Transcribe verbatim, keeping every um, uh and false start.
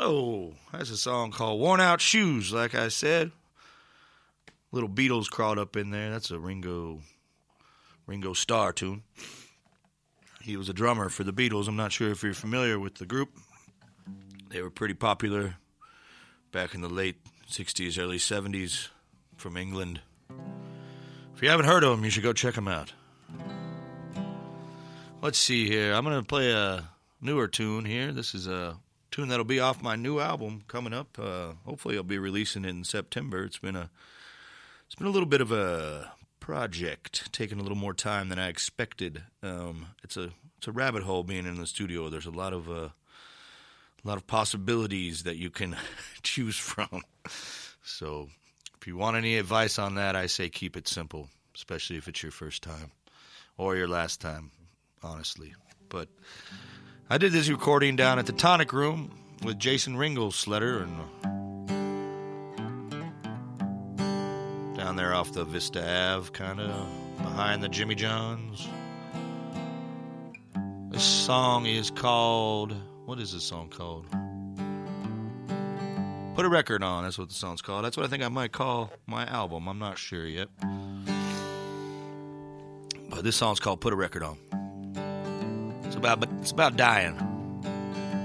Oh, that's a song called Worn Out Shoes, like I said. Little Beatles crawled up in there. That's a Ringo Ringo Starr tune. He was a drummer for the Beatles. I'm not sure if you're familiar with the group. They were pretty popular back in the late sixties, early seventies from England. If you haven't heard of them, you should go check them out. Let's see here. I'm going to play a newer tune here. This is a tune that'll be off my new album coming up. Uh, hopefully I'll be releasing it in September. It's been a it's been a little bit of a project, taking a little more time than I expected. Um, it's a it's a rabbit hole being in the studio. There's a lot of uh, a lot of possibilities that you can choose from. So if you want any advice on that, I say keep it simple, especially if it's your first time or your last time, honestly. But I did this recording down at the Tonic Room with Jason Ringolsletter and down there off the Vista Ave, kind of behind the Jimmy Johns. This song is called, what is this song called? Put a Record On, that's what the song's called. That's what I think I might call my album. I'm not sure yet. But this song's called Put a Record On. It's about, it's about dying.